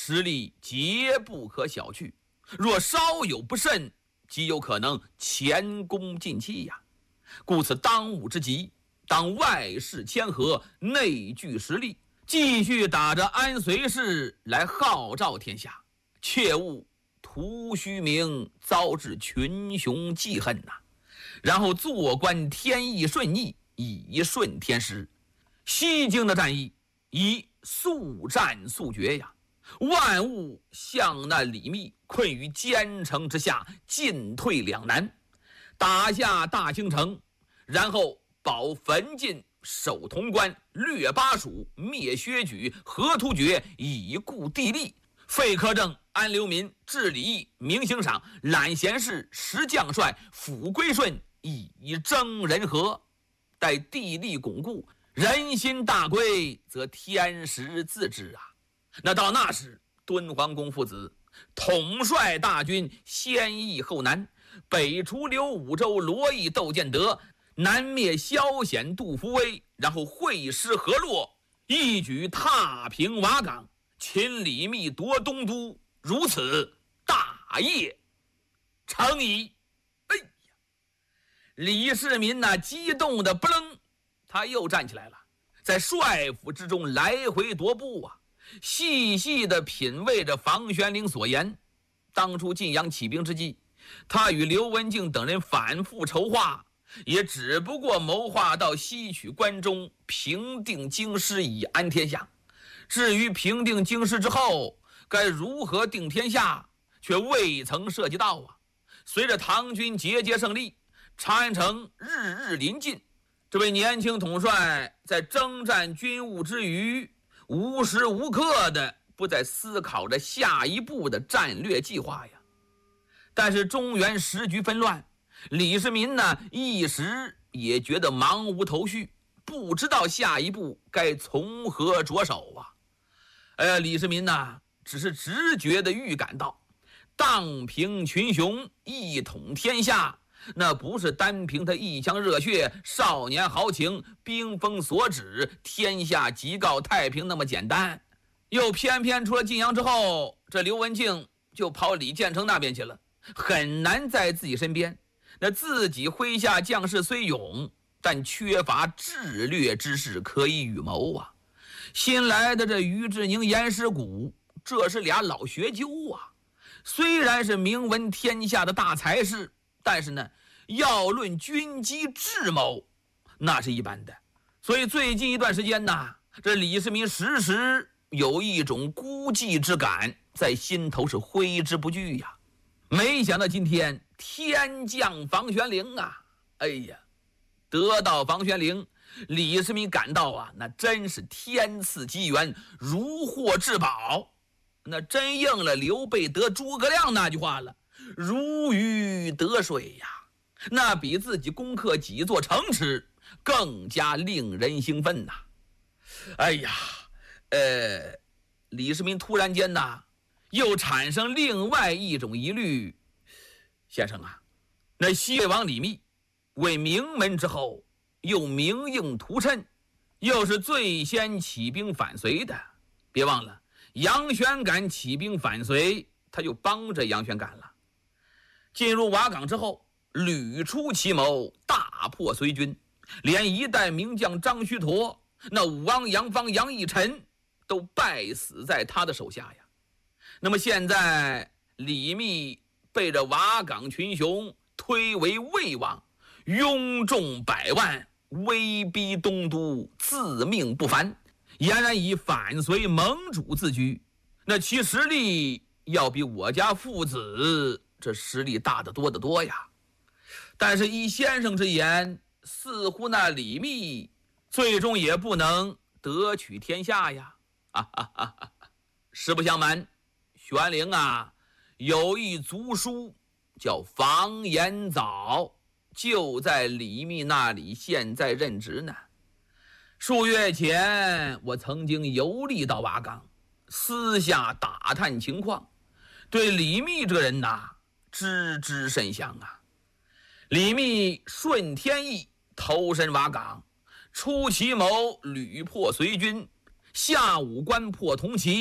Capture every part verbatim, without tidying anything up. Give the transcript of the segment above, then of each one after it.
实力皆不可小觑。若稍有不慎，极有可能前功尽弃呀。故此当务之急，当外事谦和，内聚实力，继续打着安绥事来号召天下，切勿图虚名，遭致群雄记恨呐、啊。然后坐观天意顺逆，以顺天时。西京的战役以速战速决呀，万物向那李密困于坚城之下，进退两难。打下大兴城，然后保汾晋，守潼关，掠巴蜀，灭薛举，河突厥，以固地利。废苛政，安流民，治礼义，明行赏，揽贤士，实将帅，抚归顺，以征人和。待地利巩固，人心大归，则天时自知啊。那到那时，敦煌公父子统帅大军，先易后难，北除刘武周、罗毅、窦建德，南灭萧显、杜伏威，然后会师河洛，一举踏平瓦岗，擒李密，夺东都，如此大业成矣。哎呀，李世民那激动的不楞，他又站起来了，在帅府之中来回踱步啊，细细地品味着房玄龄所言。当初晋阳起兵之际，他与刘文静等人反复筹划，也只不过谋划到西取关中，平定京师，以安天下。至于平定京师之后该如何定天下，却未曾涉及到啊。随着唐军节节胜利，长安城日日临近，这位年轻统帅在征战军务之余，无时无刻的不在思考着下一步的战略计划呀。但是中原时局纷乱，李世民呢一时也觉得茫无头绪，不知道下一步该从何着手啊。呃，李世民呢只是直觉的预感到，荡平群雄，一统天下，那不是单凭他一腔热血、少年豪情、兵锋所指，天下即告太平那么简单。又偏偏出了晋阳之后，这刘文静就跑李建成那边去了，很难在自己身边。那自己麾下将士虽勇，但缺乏智略之士可以与谋啊。新来的这于志宁、严师古，这是俩老学究啊。虽然是名闻天下的大才士，但是呢，要论军机智谋，那是一般的。所以最近一段时间呢，这李世民时时有一种孤寂之感在心头，是挥之不去呀。没想到今天天降房玄龄啊！哎呀，得到房玄龄，李世民感到啊，那真是天赐机缘，如获至宝。那真应了刘备得诸葛亮那句话了，如鱼得水呀。那比自己攻克几座城池更加令人兴奋呐。哎呀，呃，李世民突然间呐，又产生另外一种疑虑。先生啊，那西魏王李密为名门之后，又名应屠谶，又是最先起兵反隋的。别忘了，杨玄感起兵反隋，他就帮着杨玄感了。进入瓦岗之后，屡出奇谋，大破隋军，连一代名将张须陀、那武王杨方、杨义臣都败死在他的手下呀。那么现在李密被这瓦岗群雄推为魏王，拥众百万，威逼东都，自命不凡，俨然以反隋盟主自居。那其实力要比我家父子这实力大得多得多呀。但是依先生之言，似乎那李密最终也不能得取天下呀。啊啊啊啊！实不相瞒，玄龄啊有一族叔叫房延藻，就在李密那里现在任职呢。数月前我曾经游历到瓦岗，私下打探情况，对李密这个人呐知之甚详啊。李密顺天意投身瓦岗，出奇谋屡破隋军，下五关破铜旗，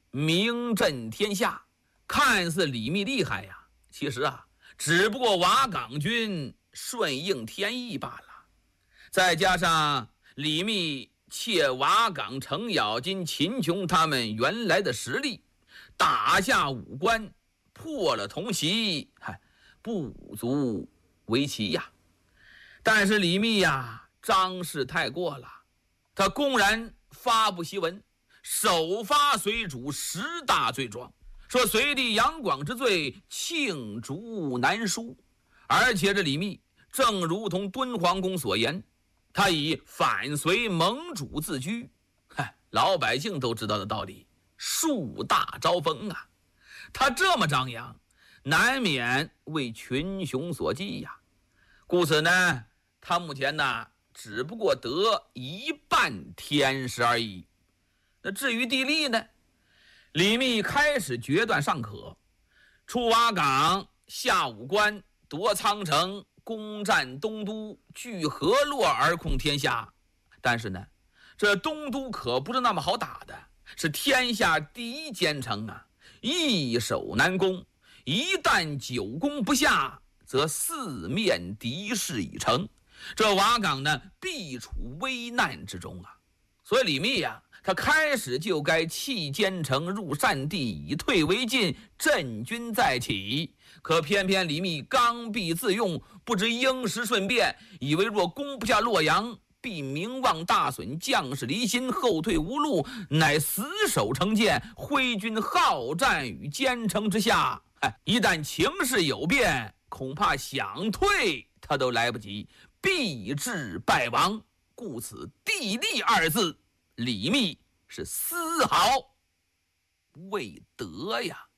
名震天下。看似李密厉害呀，其实啊，只不过瓦岗军顺应天意罢了。再加上李密窃瓦岗程咬金、秦琼他们原来的实力，打下武关，破了铜袭，嗨，不足为奇呀。但是李密呀，张氏太过了，他公然发布檄文，首发随主十大罪状，说隋帝杨广之罪罄竹难书。而且这李密正如同敦煌公所言，他以反隋盟主自居，嗨，老百姓都知道的道理，树大招风啊。他这么张扬，难免为群雄所忌呀。故此呢，他目前呢，只不过得一半天时而已。那至于地利呢，李密开始决断尚可，出瓦岗，下武关，夺苍城，攻占东都，据河洛而控天下。但是呢，这东都可不是那么好打的，是天下第一坚城啊，易守难攻，一旦久攻不下，则四面敌势已成，这瓦岗呢，必处危难之中啊。所以李密呀、啊，他开始就该弃坚城，入善地，以退为进，振军再起。可偏偏李密刚愎自用，不知应时顺变，以为若攻不下洛阳，必名望大损，将士离心，后退无路，乃死守成见，挥军好战于坚城之下。哎，一旦情势有变，恐怕想退他都来不及，必致败亡。故此地利二字，李密是丝毫未得呀。